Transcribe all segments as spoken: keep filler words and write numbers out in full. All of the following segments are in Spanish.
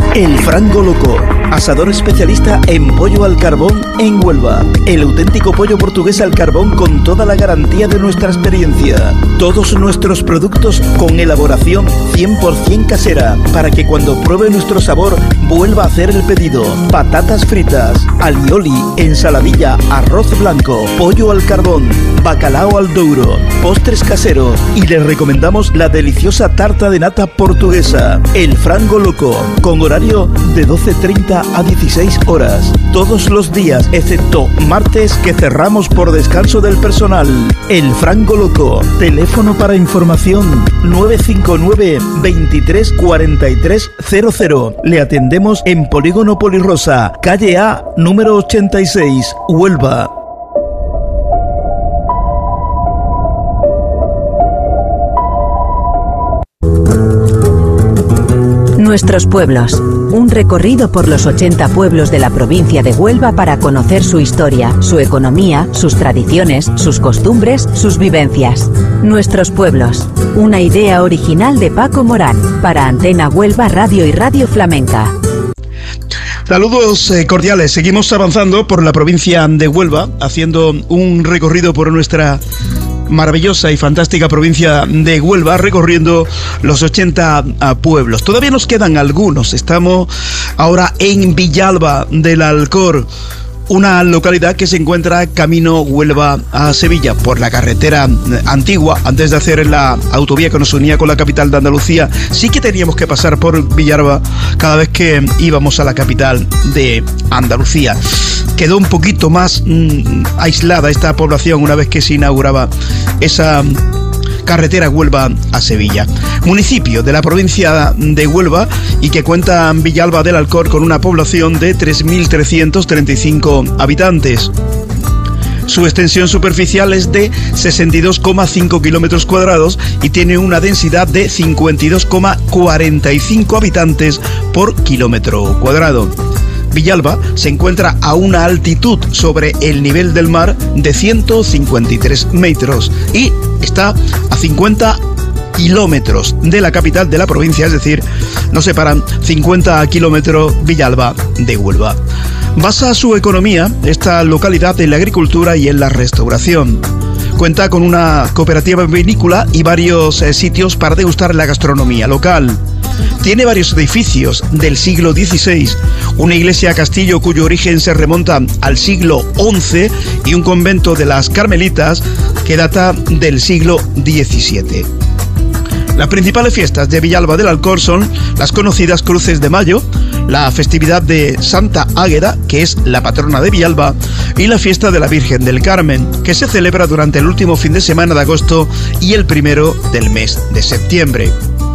El Frango Loco, asador especialista en pollo al carbón en Huelva. El auténtico pollo portugués al carbón con toda la garantía de nuestra experiencia. Todos nuestros productos con elaboración cien por ciento casera, para que cuando pruebe nuestro sabor vuelva a hacer el pedido. Patatas fritas, alioli, ensaladilla, arroz blanco, pollo al carbón, bacalao al douro, postres caseros, y les recomendamos la deliciosa tarta de nata portuguesa. El Frango Loco, con horario de doce treinta a dieciséis horas, todos los días excepto martes, que cerramos por descanso del personal. El Frango Loco, teléfono para información nueve cinco nueve, veintitrés cuarenta y tres cero cero. Le atendemos en Polígono Polirosa, calle A, número ochenta y seis, Huelva. Nuestros pueblos. Un recorrido por los ochenta pueblos de la provincia de Huelva para conocer su historia, su economía, sus tradiciones, sus costumbres, sus vivencias. Nuestros pueblos. Una idea original de Paco Morán, para Antena Huelva Radio y Radio Flamenca. Saludos eh, cordiales. Seguimos avanzando por la provincia de Huelva, haciendo un recorrido por nuestra maravillosa y fantástica provincia de Huelva, recorriendo los ochenta pueblos. Todavía nos quedan algunos. Estamos ahora en Villalba del Alcor, una localidad que se encuentra camino Huelva a Sevilla por la carretera antigua. Antes de hacer la autovía que nos unía con la capital de Andalucía, sí que teníamos que pasar por Villalba cada vez que íbamos a la capital de Andalucía. Quedó un poquito más mmm, aislada esta población una vez que se inauguraba esa carretera Huelva a Sevilla. Municipio de la provincia de Huelva y que cuenta Villalba del Alcor con una población de tres mil trescientos treinta y cinco habitantes. Su extensión superficial es de sesenta y dos coma cinco kilómetros cuadrados y tiene una densidad de cincuenta y dos coma cuarenta y cinco habitantes por kilómetro cuadrado. Villalba se encuentra a una altitud sobre el nivel del mar de ciento cincuenta y tres metros y está a cincuenta kilómetros de la capital de la provincia, es decir, nos separan cincuenta kilómetros Villalba de Huelva. Basa su economía esta localidad en la agricultura y en la restauración. Cuenta con una cooperativa vinícola y varios eh, sitios para degustar la gastronomía local. Tiene varios edificios del siglo dieciséis, una iglesia castillo cuyo origen se remonta al siglo once y un convento de las Carmelitas que data del siglo diecisiete. Las principales fiestas de Villalba del Alcor son las conocidas Cruces de Mayo, la festividad de Santa Águeda, que es la patrona de Villalba, y la fiesta de la Virgen del Carmen, que se celebra durante el último fin de semana de agosto y el primero del mes de septiembre.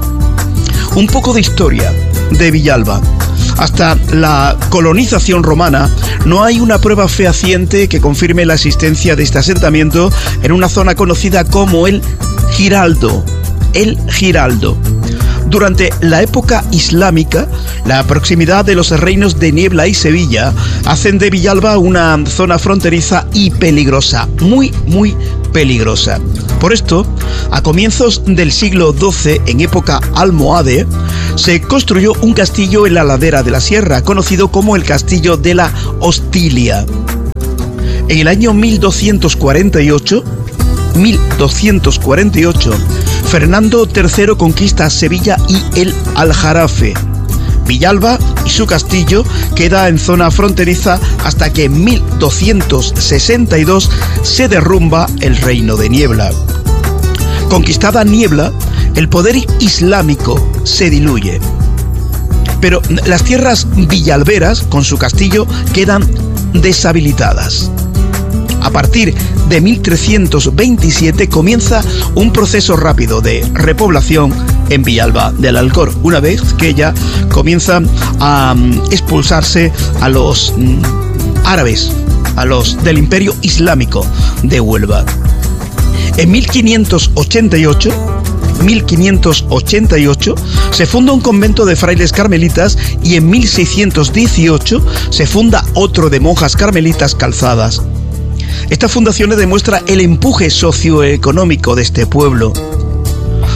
Un poco de historia de Villalba. Hasta la colonización romana no hay una prueba fehaciente que confirme la existencia de este asentamiento en una zona conocida como el Giraldo. El Giraldo. Durante la época islámica, la proximidad de los reinos de Niebla y Sevilla hacen de Villalba una zona fronteriza y peligrosa, muy, muy peligrosa. Por esto, a comienzos del siglo doce, en época almohade, se construyó un castillo en la ladera de la sierra, conocido como el Castillo de la Hostilia. En el año mil doscientos cuarenta y ocho, mil doscientos cuarenta y ocho, Fernando tercero conquista Sevilla y el Aljarafe. Villalba y su castillo queda en zona fronteriza hasta que en mil doscientos sesenta y dos se derrumba el reino de Niebla. Conquistada Niebla, el poder islámico se diluye. Pero las tierras villalberas, con su castillo, quedan deshabilitadas. A partir de mil trescientos veintisiete comienza un proceso rápido de repoblación en Villalba del Alcor, una vez que ya comienza a expulsarse a los mm, árabes, a los del Imperio Islámico de Huelva. En mil quinientos ochenta y ocho, mil quinientos ochenta y ocho se funda un convento de frailes carmelitas y en mil seiscientos dieciocho se funda otro de monjas carmelitas calzadas. Esta fundación demuestra el empuje socioeconómico de este pueblo.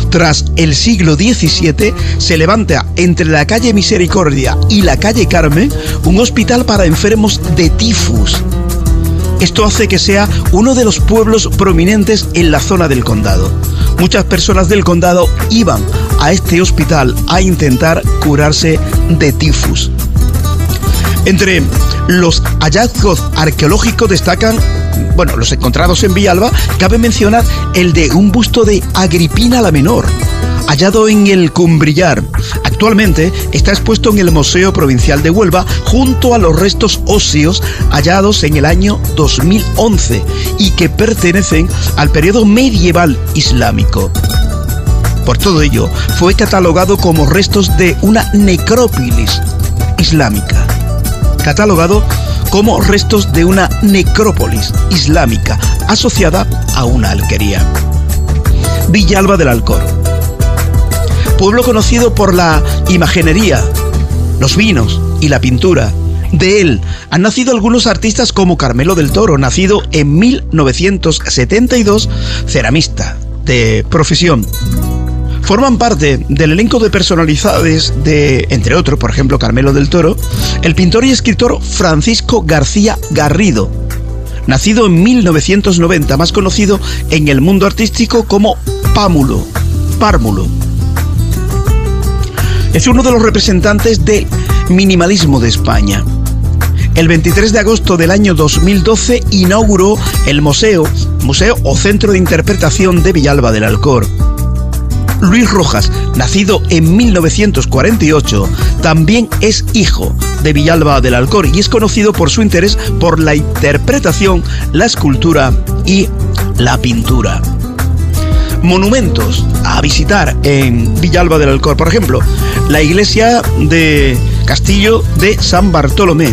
Tras el siglo diecisiete se levanta entre la calle Misericordia y la calle Carmen un hospital para enfermos de tifus. Esto hace que sea uno de los pueblos prominentes en la zona del condado. Muchas personas del condado iban a este hospital a intentar curarse de tifus. Entre los hallazgos arqueológicos destacan, bueno, los encontrados en Villalba. Cabe mencionar el de un busto de Agripina la Menor, hallado en el Cumbrillar. Actualmente está expuesto en el Museo Provincial de Huelva junto a los restos óseos hallados en el año dos mil once y que pertenecen al periodo medieval islámico. Por todo ello, fue catalogado como restos de una necrópolis islámica. Catalogado como restos de una necrópolis islámica asociada a una alquería. Villalba del Alcor. Pueblo conocido por la imaginería, los vinos y la pintura. De él han nacido algunos artistas como Carmelo del Toro, nacido en mil novecientos setenta y dos, ceramista de profesión. Forman parte del elenco de personalidades de, entre otros, por ejemplo, Carmelo del Toro, el pintor y escritor Francisco García Garrido, nacido en mil novecientos noventa, más conocido en el mundo artístico como Pámulo, Pármulo. Es uno de los representantes del minimalismo de España. El veintitrés de agosto del año dos mil doce inauguró el Museo, Museo o Centro de Interpretación de Villalba del Alcor. Luis Rojas, nacido en mil novecientos cuarenta y ocho, también es hijo de Villalba del Alcor y es conocido por su interés por la interpretación, la escultura y la pintura. Monumentos a visitar en Villalba del Alcor, por ejemplo, la iglesia de Castillo de San Bartolomé,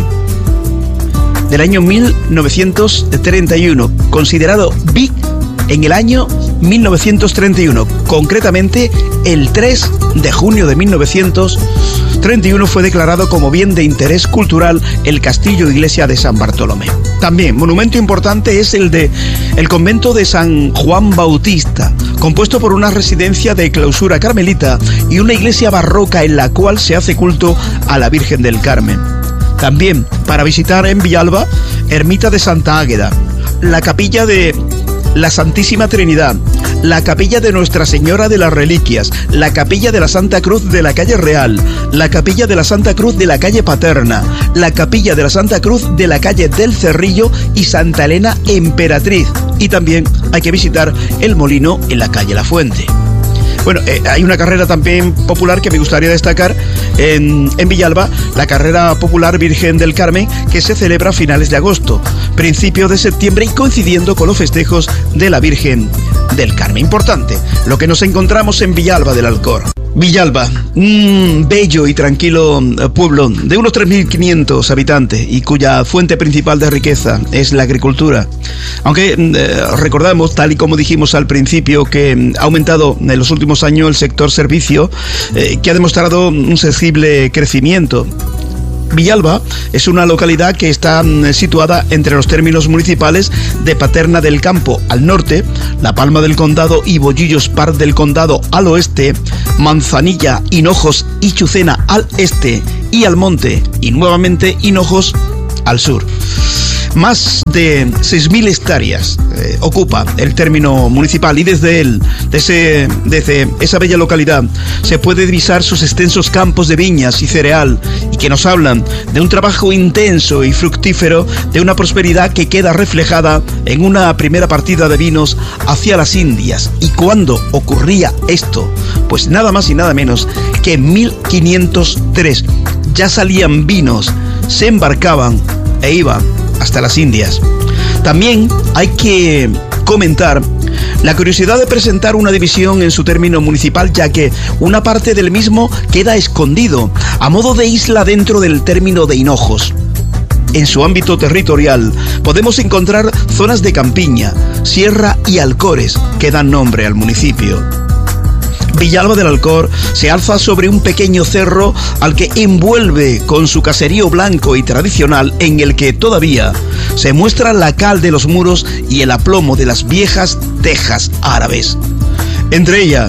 del año mil novecientos treinta y uno, considerado B I C en el año mil novecientos treinta y uno, concretamente el tres de junio de mil novecientos treinta y uno fue declarado como bien de interés cultural el castillo iglesia de San Bartolomé. También monumento importante es el de el convento de San Juan Bautista, compuesto por una residencia de clausura carmelita y una iglesia barroca en la cual se hace culto a la Virgen del Carmen. También para visitar en Villalba, ermita de Santa Águeda, la capilla de la Santísima Trinidad, la capilla de Nuestra Señora de las Reliquias, la capilla de la Santa Cruz de la calle Real, la capilla de la Santa Cruz de la calle Paterna, la capilla de la Santa Cruz de la calle del Cerrillo y Santa Elena Emperatriz. Y también hay que visitar el molino en la calle La Fuente. Bueno, eh, hay una carrera también popular que me gustaría destacar en, en Villalba, la carrera popular Virgen del Carmen, que se celebra a finales de agosto, principios de septiembre y coincidiendo con los festejos de la Virgen del Carmen. Importante lo que nos encontramos en Villalba del Alcor. Villalba, un bello y tranquilo pueblo de unos tres mil quinientos habitantes y cuya fuente principal de riqueza es la agricultura. Aunque eh, recordamos, tal y como dijimos al principio, que ha aumentado en los últimos años el sector servicio, eh, que ha demostrado un sensible crecimiento. Villalba es una localidad que está situada entre los términos municipales de Paterna del Campo al norte, La Palma del Condado y Bollillos Par del Condado al oeste, Manzanilla, Hinojos y Chucena al este y Almonte y nuevamente Hinojos al sur. Más de seis mil hectáreas eh, ocupa el término municipal y desde él, desde, desde esa bella localidad, se puede divisar sus extensos campos de viñas y cereal y que nos hablan de un trabajo intenso y fructífero, de una prosperidad que queda reflejada en una primera partida de vinos hacia las Indias. ¿Y cuándo ocurría esto? Pues nada más y nada menos que en mil quinientos tres ya salían vinos, se embarcaban e iban hasta las Indias. También hay que comentar la curiosidad de presentar una división en su término municipal, ya que una parte del mismo queda escondido a modo de isla dentro del término de Hinojos. En su ámbito territorial podemos encontrar zonas de campiña, sierra y alcores que dan nombre al municipio. Villalba del Alcor se alza sobre un pequeño cerro al que envuelve con su caserío blanco y tradicional, en el que todavía se muestra la cal de los muros y el aplomo de las viejas tejas árabes. Entre ellas,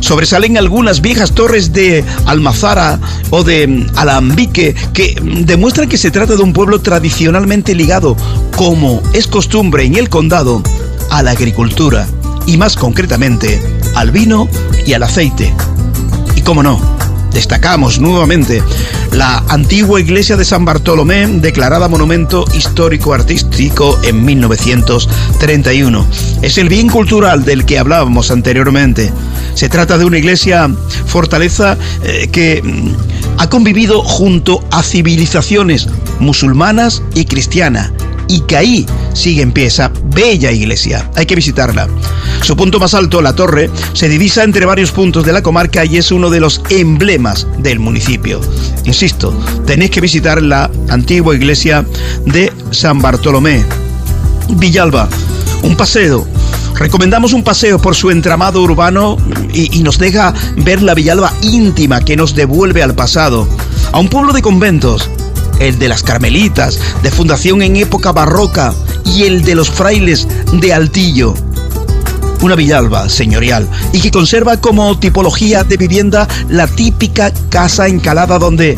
Sobresalen algunas viejas torres de Almazara o de Alambique que demuestran que se trata de un pueblo tradicionalmente ligado, como es costumbre en el condado, a la agricultura y más concretamente al vino y al aceite. Y cómo no, destacamos nuevamente la antigua iglesia de San Bartolomé, declarada Monumento Histórico-Artístico en mil novecientos treinta y uno. Es el bien cultural del que hablábamos anteriormente. Se trata de una iglesia fortaleza eh, que mm, ha convivido junto a civilizaciones musulmanas y cristianas, y que ahí sigue en pie esa bella iglesia. Hay que visitarla. Su punto más alto, la torre, se divisa entre varios puntos de la comarca y es uno de los emblemas del municipio. Insisto, tenéis que visitar la antigua iglesia de San Bartolomé. Villalba, un paseo. Recomendamos un paseo por su entramado urbano y, y nos deja ver la Villalba íntima que nos devuelve al pasado, a un pueblo de conventos, el de las Carmelitas, de fundación en época barroca, y el de los frailes de Altillo. Una Villalba señorial y que conserva como tipología de vivienda la típica casa encalada, donde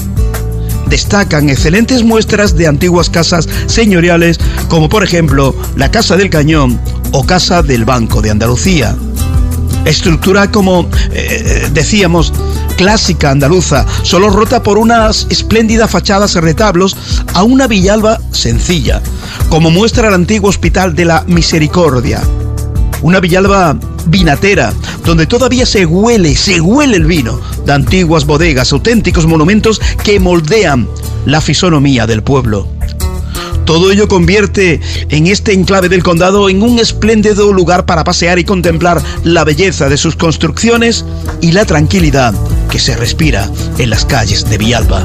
destacan excelentes muestras de antiguas casas señoriales, como por ejemplo la Casa del Cañón o Casa del Banco de Andalucía. Estructura, como eh, decíamos, clásica andaluza, solo rota por unas espléndidas fachadas retablos a una Villalba sencilla, como muestra el antiguo Hospital de la Misericordia. Una Villalba vinatera, donde todavía se huele, se huele el vino, de antiguas bodegas, auténticos monumentos que moldean la fisonomía del pueblo. Todo ello convierte en este enclave del condado en un espléndido lugar para pasear y contemplar la belleza de sus construcciones y la tranquilidad que se respira en las calles de Villalba.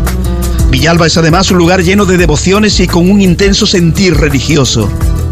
Villalba es además un lugar lleno de devociones y con un intenso sentir religioso.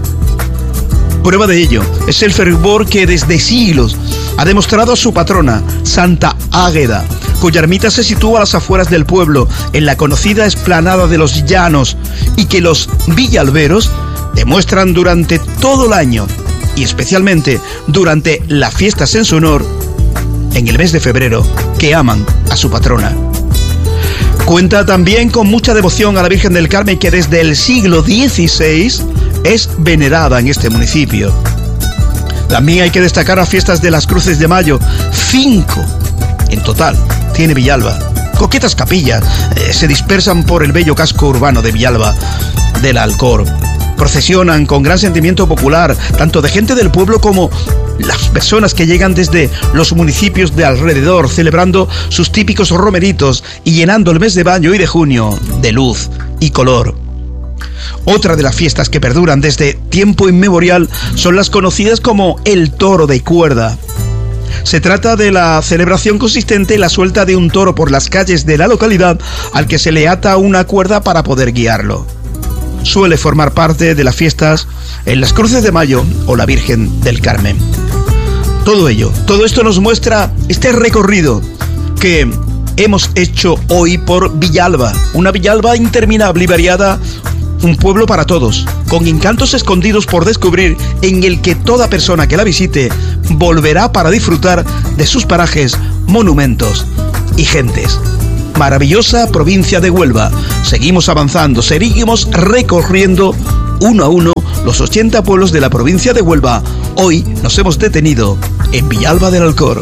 Prueba de ello es el fervor que desde siglos ha demostrado a su patrona, Santa Águeda, cuya ermita se sitúa a las afueras del pueblo, en la conocida explanada de los Llanos, y que los villalberos demuestran durante todo el año, y especialmente durante las fiestas en su honor, en el mes de febrero, que aman a su patrona. Cuenta también con mucha devoción a la Virgen del Carmen, que desde el siglo dieciséis es venerada en este municipio. También hay que destacar las fiestas de las Cruces de Mayo, cinco en total tiene Villalba. Coquetas capillas eh, se dispersan por el bello casco urbano de Villalba del Alcor. Procesionan con gran sentimiento popular, tanto de gente del pueblo como las personas que llegan desde los municipios de alrededor, celebrando sus típicos romeritos y llenando el mes de mayo y de junio de luz y color. Otra de las fiestas que perduran desde tiempo inmemorial son las conocidas como el toro de cuerda. Se trata de la celebración consistente en la suelta de un toro por las calles de la localidad, al que se le ata una cuerda para poder guiarlo. Suele formar parte de las fiestas en las Cruces de Mayo o la Virgen del Carmen. Todo ello, todo esto nos muestra este recorrido que hemos hecho hoy por Villalba, una Villalba interminable y variada, un pueblo para todos, con encantos escondidos por descubrir, en el que toda persona que la visite volverá para disfrutar de sus parajes, monumentos y gentes. Maravillosa provincia de Huelva. Seguimos avanzando, seguimos recorriendo uno a uno los ochenta pueblos de la provincia de Huelva. Hoy nos hemos detenido en Villalba del Alcor.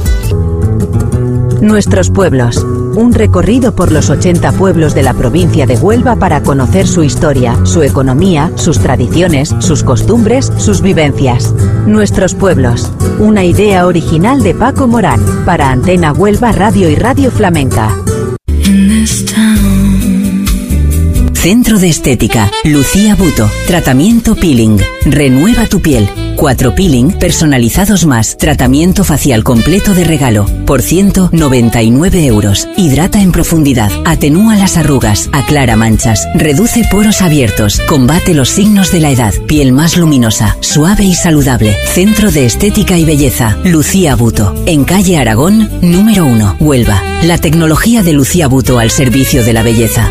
Nuestros pueblos. Un recorrido por los ochenta pueblos de la provincia de Huelva para conocer su historia, su economía, sus tradiciones, sus costumbres, sus vivencias. Nuestros pueblos. Una idea original de Paco Morán para Antena Huelva Radio y Radio Flamenca. Centro de Estética, Lucía Buto. Tratamiento peeling. Renueva tu piel. Cuatro peeling personalizados más. Tratamiento facial completo de regalo. Por ciento noventa y nueve euros. Hidrata en profundidad. Atenúa las arrugas. Aclara manchas. Reduce poros abiertos. Combate los signos de la edad. Piel más luminosa. Suave y saludable. Centro de Estética y Belleza. Lucía Buto. En calle Aragón, número uno. Huelva. La tecnología de Lucía Buto al servicio de la belleza.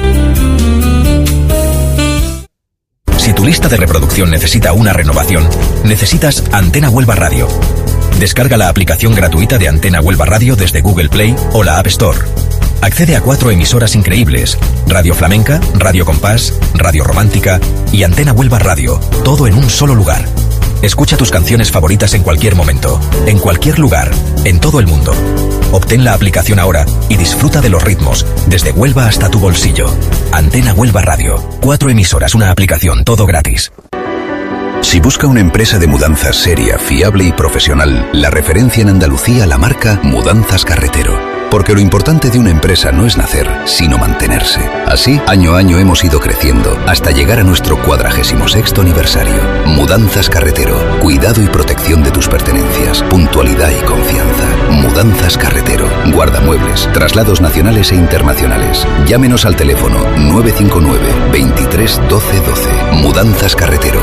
Si tu lista de reproducción necesita una renovación, necesitas Antena Huelva Radio. Descarga la aplicación gratuita de Antena Huelva Radio desde Google Play o la App Store. Accede a cuatro emisoras increíbles: Radio Flamenca, Radio Compás, Radio Romántica y Antena Huelva Radio, todo en un solo lugar. Escucha tus canciones favoritas en cualquier momento, en cualquier lugar, en todo el mundo. Obtén la aplicación ahora y disfruta de los ritmos, desde Huelva hasta tu bolsillo. Antena Huelva Radio, cuatro emisoras, una aplicación, todo gratis. Si busca una empresa de mudanzas seria, fiable y profesional, la referencia en Andalucía, la marca Mudanzas Carretero. Porque lo importante de una empresa no es nacer, sino mantenerse. Así, año a año hemos ido creciendo, hasta llegar a nuestro cuadragésimo sexto aniversario. Mudanzas Carretero. Cuidado y protección de tus pertenencias. Puntualidad y confianza. Mudanzas Carretero. Guardamuebles. Traslados nacionales e internacionales. Llámenos al teléfono nueve cinco nueve, veintitrés, doce, doce. Mudanzas Carretero.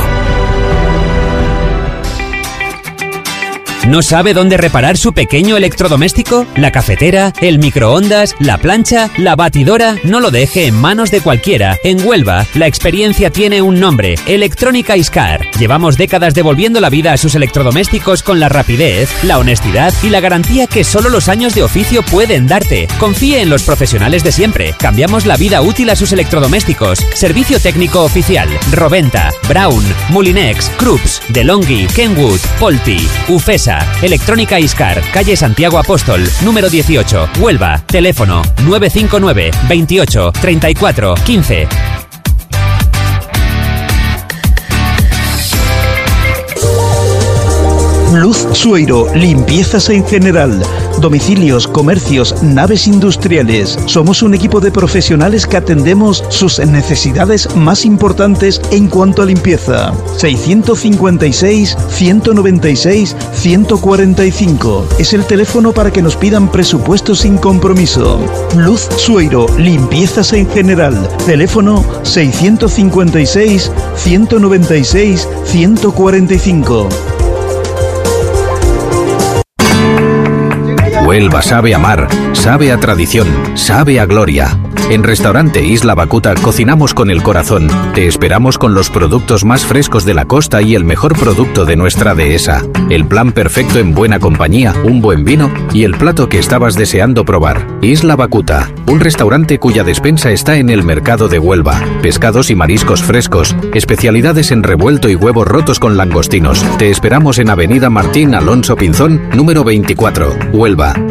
¿No sabe dónde reparar su pequeño electrodoméstico? ¿La cafetera? ¿El microondas? ¿La plancha? ¿La batidora? No lo deje en manos de cualquiera. En Huelva, la experiencia tiene un nombre: Electrónica Iscar. Llevamos décadas devolviendo la vida a sus electrodomésticos con la rapidez, la honestidad y la garantía que solo los años de oficio pueden darte. Confíe en los profesionales de siempre. Cambiamos la vida útil a sus electrodomésticos. Servicio técnico oficial: Roventa, Brown, Mulinex, Krups, DeLonghi, Kenwood, Polti, Ufesa. Electrónica Iscar, calle Santiago Apóstol, número dieciocho, Huelva. Teléfono nueve cinco nueve, veintiocho, treinta y cuatro, quince. Luz Sueiro, limpiezas en general, domicilios, comercios, naves industriales. Somos un equipo de profesionales que atendemos sus necesidades más importantes en cuanto a limpieza. seiscientos cincuenta y seis, ciento noventa y seis, ciento cuarenta y cinco. Es el teléfono para que nos pidan presupuestos sin compromiso. Luz Sueiro, limpiezas en general. Teléfono seiscientos cincuenta y seis, ciento noventa y seis, ciento cuarenta y cinco. Huelva sabe a mar, sabe a tradición, sabe a gloria. En Restaurante Isla Bacuta cocinamos con el corazón. Te esperamos con los productos más frescos de la costa y el mejor producto de nuestra dehesa. El plan perfecto en buena compañía, un buen vino y el plato que estabas deseando probar. Isla Bacuta, un restaurante cuya despensa está en el mercado de Huelva. Pescados y mariscos frescos, especialidades en revuelto y huevos rotos con langostinos. Te esperamos en Avenida Martín Alonso Pinzón, número veinticuatro, Huelva.